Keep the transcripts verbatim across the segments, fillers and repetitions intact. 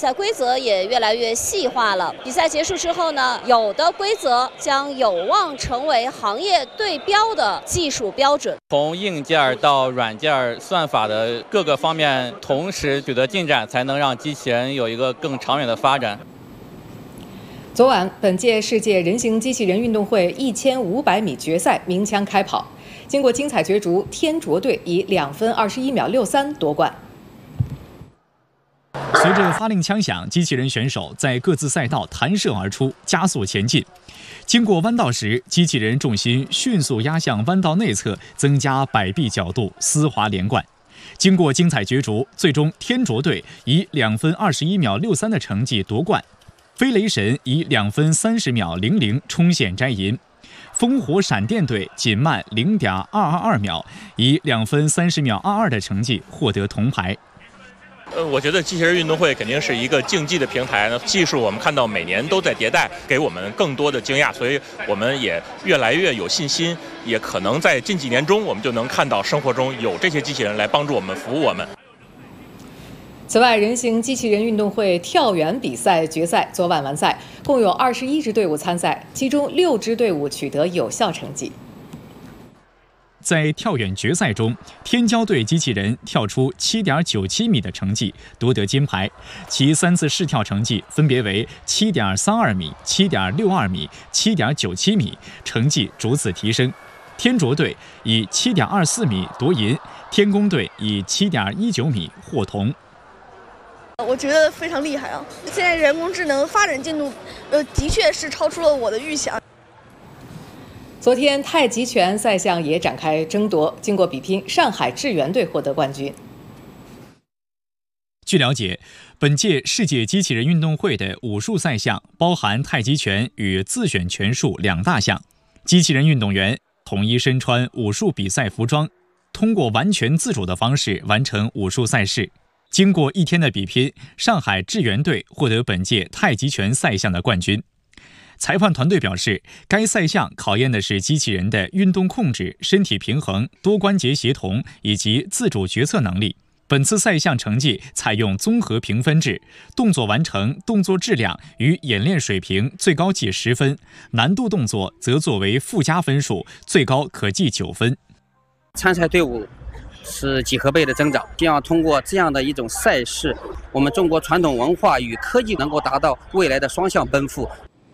赛规则也越来越细化了。比赛结束之后呢，有的规则将有望成为行业对标的技术标准。 从硬件到软件算法的各个方面同时取得进展，才能让机器人有一个更长远的发展。 昨晚，本届世界人形机器人运动会一千五百米决赛鸣枪开跑，经过精彩角逐，天卓队以两分二十一秒六三夺冠。 随着发令枪响，机器人选手在各自赛道弹射而出，加速前进。经过弯道时，机器人重心迅速压向弯道内侧，增加摆臂角度，丝滑连贯。经过精彩角逐，最终天卓队以两分二十一秒六三的成绩夺冠。飞雷神以两分三十秒零零冲线摘银，烽火闪电队仅慢零点二二二秒，以两分三十秒二二的成绩获得铜牌。 呃，我觉得机器人运动会肯定是一个竞技的平台呢，技术我们看到每年都在迭代，给我们更多的惊讶，所以我们也越来越有信心，也可能在近几年中，我们就能看到生活中有这些机器人来帮助我们、服务我们。 此外，人形机器人运动会跳远比赛决赛昨晚完赛，共有二十一支队伍参赛，其中六支队伍取得有效成绩。 在跳远决赛中，天骄队机器人跳出 七点九七米的成绩，夺得金牌。其三次试跳成绩分别为 七点三二米、七点六二米、七点九七米，成绩逐次提升。天卓队以 七点二四米夺银，天宫队以 七点一九米获铜。 我觉得非常厉害啊！现在人工智能发展进度，呃，的确是超出了我的预想。 昨天太极拳赛项也展开争夺，经过比拼，上海智源队获得冠军。 据了解，本届世界机器人运动会的武术赛项包含太极拳与自选拳术两大项，机器人运动员统一身穿武术比赛服装，通过完全自主的方式完成武术赛事。经过一天的比拼，上海智源队获得本届太极拳赛项的冠军。裁判团队表示，该赛项考验的是机器人的运动控制、身体平衡、多关节协同以及自主决策能力。本次赛项成绩采用综合评分制，动作完成、动作质量与演练水平最高记十分，难度动作则作为附加分数，最高可记九分。 参赛队伍是几何倍的增长，希望通过这样的一种赛事，我们中国传统文化与科技能够达到未来的双向奔赴。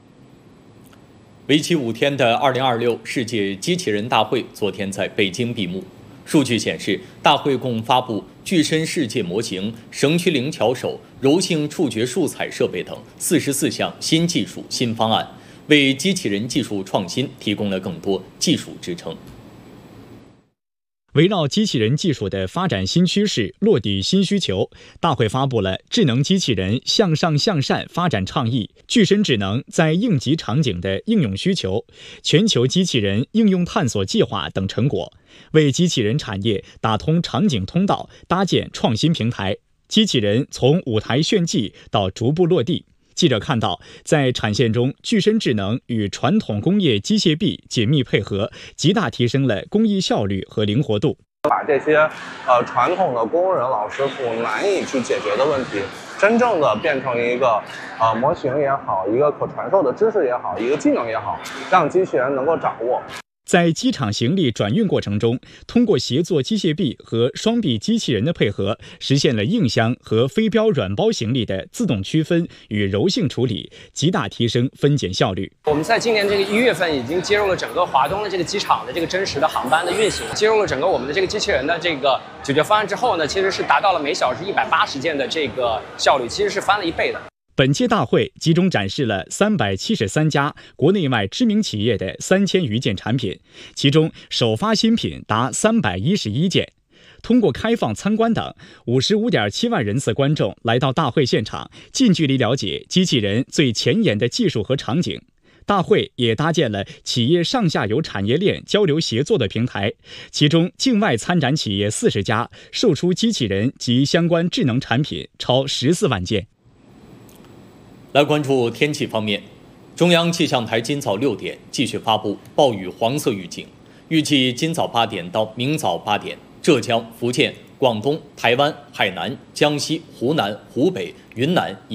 为期五天的二零二六世界机器人大会昨天在北京闭幕。数据显示，大会共发布具身世界模型、绳区灵巧手、柔性触觉术彩设备等四十四项新技术新方案，为机器人技术创新提供了更多技术支撑。 围绕机器人技术的发展新趋势、落地新需求，大会发布了智能机器人向上向善发展倡议、具身智能在应急场景的应用需求、全球机器人应用探索计划等成果，为机器人产业打通场景通道，搭建创新平台。机器人从舞台炫技到逐步落地。记者看到，在产线中，具身智能与传统工业机械臂紧密配合，极大提升了工艺效率和灵活度。 把这些呃传统的工人老师傅难以去解决的问题，真正的变成一个呃模型也好，一个可传授的知识也好，一个技能也好，让机器人能够掌握。 在机场行李转运过程中，通过协作机械臂和双臂机器人的配合，实现了硬箱和非标软包行李的自动区分与柔性处理，极大提升分拣效率。 我们在今年这个一月份已经接入了整个华东的这个机场的这个真实的航班的运行，接入了整个我们的这个机器人的这个解决方案之后呢，其实是达到了每小时一百八十件的这个效率，其实是翻了一倍的。 本届大会集中展示了三百七十三家国内外知名企业的三千余件产品，其中首发新品达三百一十一件。通过开放参观等， 五十五点七万人次观众来到大会现场，近距离了解机器人最前沿的技术和场景。大会也搭建了企业上下游产业链交流协作的平台，其中境外参展企业四十家，售出机器人及相关智能产品超十四万件。 来关注天气方面，中央气象台今早六点继续发布暴雨黄色预警，预计今早八点到明早八点，浙江、福建、广东、台湾、海南、江西、湖南、湖北、云南以